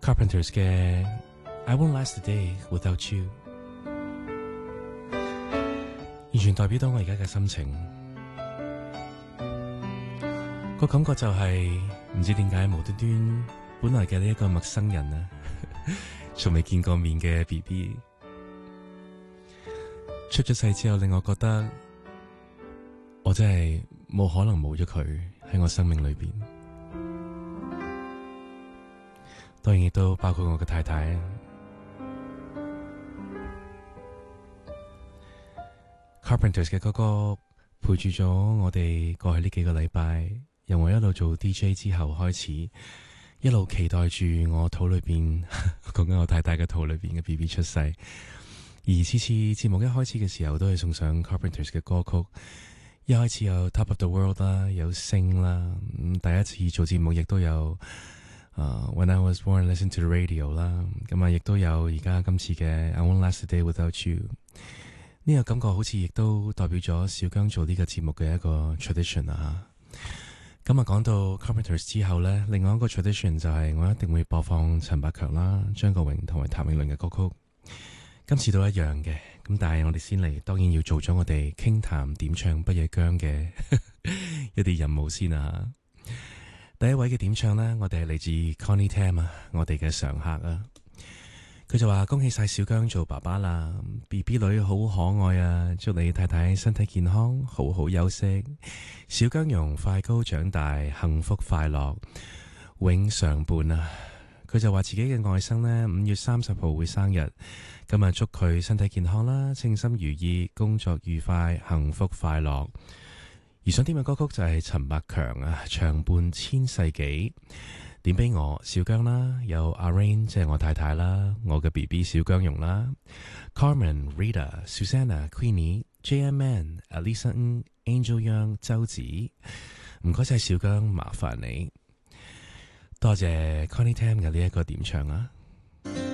Carpenters 嘅 I Won't Last a Day Without You， 完全代表到我而家嘅心情。個感覺就係唔知點解無端端本來嘅呢一個陌生人啊，從未見過面嘅 BB 出咗世之後，令我覺得我真係冇可能冇咗佢喺我生命裏邊。當然亦都包括我嘅太太。Carpenters 嘅歌曲陪住咗我哋過去呢幾個禮拜，由我一路做 DJ 之後開始，一路期待住我肚裏邊講緊我太太嘅肚裏邊嘅 BB 出世。而次次節目一開始嘅時候，都係送上 Carpenters 嘅歌曲。一開始有 Top of the World 啦，有星啦，第一次做節目亦都有。When I was born, listen to the radio 啦，咁啊，亦都有而家今次嘅 I Won't Last a Day Without You。呢個感覺好似亦都代表咗小姜做呢個節目嘅一個 tradition 啊。咁啊，講到 Carpenters 之後呢，另外一個 tradition 就係我一定會播放陳百強啦、張國榮同埋譚詠麟嘅歌曲。今次都一樣嘅，咁但係我哋先嚟，當然要做咗我哋傾談點唱不夜姜嘅一啲任務先啊。第一位嘅點唱呢，我哋係嚟自 Connie Tam 啊，我哋嘅常客啊。佢就話恭喜晒小姜做爸爸啦 ，BB 女好可愛啊，祝你太太身體健康，好好休息，小姜蓉快高長大，幸福快樂，永常伴啊。佢就話自己嘅外甥呢，5月30號會生日，今日祝佢身體健康啦，稱心如意，工作愉快，幸福快樂。而想點嘅歌曲就係陳百強啊，長伴千世紀，點俾我小姜啦，有阿 Rain 即係我太太啦，我嘅 BB 小姜蓉啦 ，Carmen、Rita、Susanna、Queenie、JMN、Alisa、Angel Young、周子，唔該晒小姜，麻煩你，多謝 Connie Tam 嘅呢一個點唱啊。